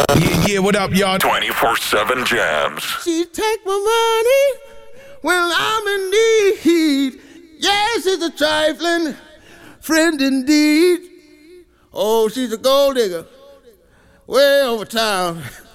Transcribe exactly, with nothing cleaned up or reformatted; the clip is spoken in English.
Yeah, yeah, what up, y'all? twenty-four seven jams. She take my money when I'm in need. Yes, she's a trifling friend indeed. Oh, she's a gold digger way over town.